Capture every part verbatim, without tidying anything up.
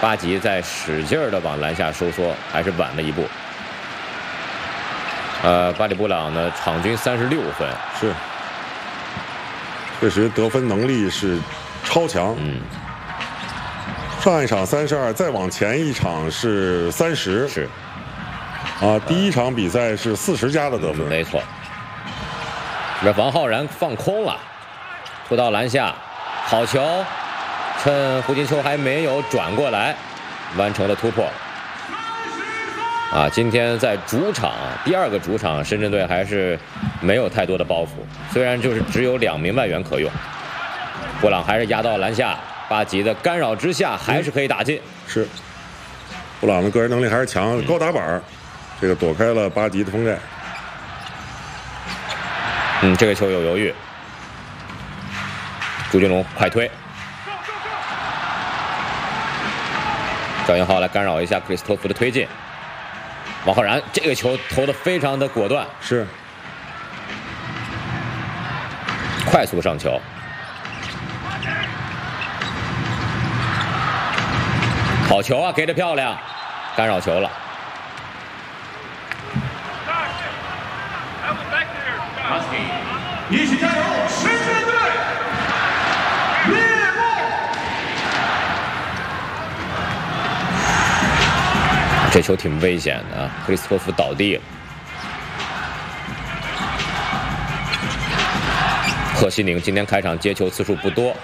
巴吉在使劲的往篮下收缩，还是晚了一步。呃，巴里布朗呢，场均三十六分， 是，确实得分能力是超强。 嗯， 上一场三十二，再往前一场是三十。 是。 啊，第一场比赛是四十加的得分。 嗯、没错。这王浩然放空了，突到篮下，好球。 趁胡金秋还没有转过来，完成了突破。啊，今天在主场第二个主场，深圳队还是没有太多的包袱，虽然就是只有两名外援可用。布朗还是压到篮下，巴吉的干扰之下还是可以打进。 是，布朗的个人能力还是强，高打板，这个躲开了巴吉的封盖。 嗯，这个球有犹豫，朱俊龙快推。 赵云浩来干扰一下克里斯托弗的推进，王浩然这个球投得非常的果断， 是快速上球，好球啊，给的漂亮，干扰球了。 一起加油，深圳队！猎豹。 这球挺危险的啊！克里斯托弗倒地了，贺西宁今天开场接球次数不多。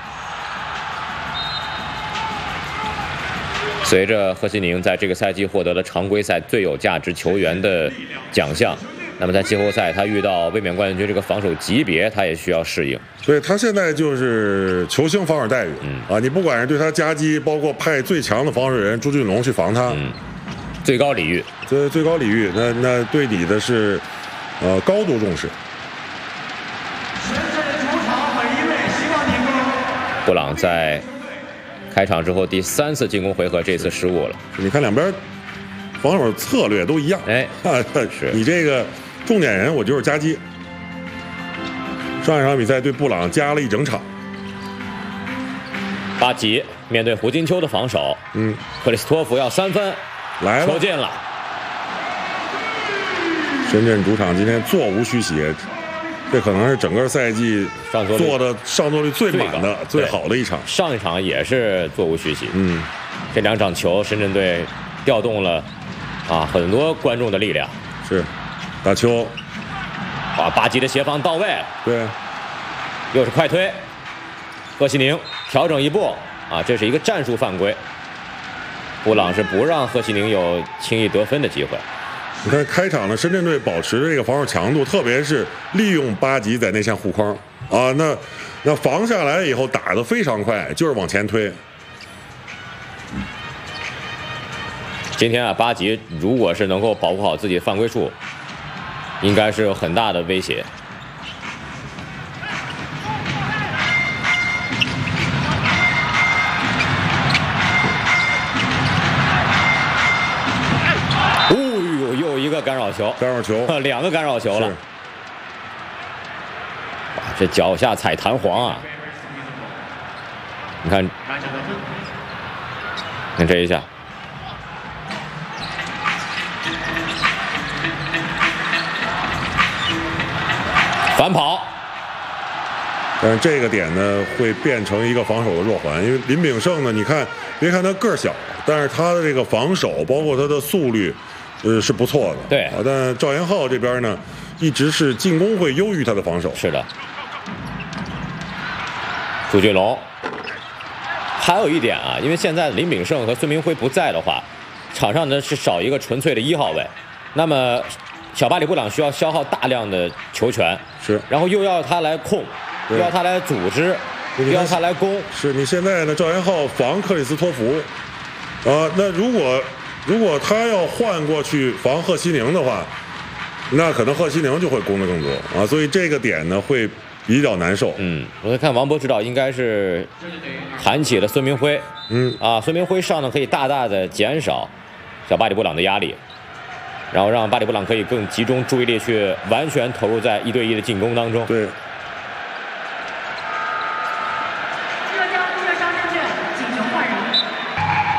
随着贺西宁在这个赛季获得了常规赛最有价值球员的奖项，那么在季后赛他遇到卫冕冠军这个防守级别，他也需要适应。 对他现在就是球星防守待遇，嗯啊，你不管是对他夹击，包括派最强的防守人朱俊龙去防他。 嗯 最高礼遇， 这最高礼遇，那那对你的是，呃，高度重视。 深圳主场每一位希望你们。 布朗在开场之后第三次进攻回合，这次失误了。 你看两边防守策略都一样， 哎， 是你这个重点人，我就是夹击。上一场比赛对布朗加了一整场。 巴吉面对胡金秋的防守， 嗯， 克里斯托弗要三分。 来了， 球进了。 深圳主场今天座无虚席，这可能是整个赛季做的上座率最满的、最好的一场。 上一场也是座无虚席。 嗯， 这两场球，深圳队调动了啊很多观众的力量。 是，打球， 啊，巴吉的协防到位。 对， 又是快推，贺西宁调整一步啊，这是一个战术犯规。 布朗是不让贺西宁有轻易得分的机会。 你看开场呢，深圳队保持这个防守强度，特别是利用巴吉在内线护框啊，那那防下来以后打得非常快，就是往前推。 今天啊，巴吉如果是能够保护好自己的犯规数，应该是有很大的威胁。 一个干扰球， 干扰球， 两个干扰球了。哇，这脚下踩弹簧啊！你看，看这一下，反跑。 但是这个点呢，会变成一个防守的弱环，因为林炳胜呢，你看，别看他个儿小，但是他的这个防守，包括他的速率。 呃，是不错的， 对啊，但赵延浩这边呢，一直是进攻会优于他的防守。 是的，朱俊龙。还有一点啊，因为现在林炳胜和孙明辉不在的话，场上呢是少一个纯粹的一号位，那么小巴里布朗需要消耗大量的球权， 是， 然后又要他来控，又要他来组织，又要他来攻。 是你现在呢，赵延浩防克里斯托弗，啊，那如果。 如果他要换过去防贺西宁的话，那可能贺西宁就会攻得更多啊，所以这个点呢会比较难受。 嗯，我看王博指导应该是喊起了孙明辉， 嗯啊，孙明辉上呢可以大大的减少小巴里布朗的压力，然后让巴里布朗可以更集中注意力去完全投入在一对一的进攻当中。 对。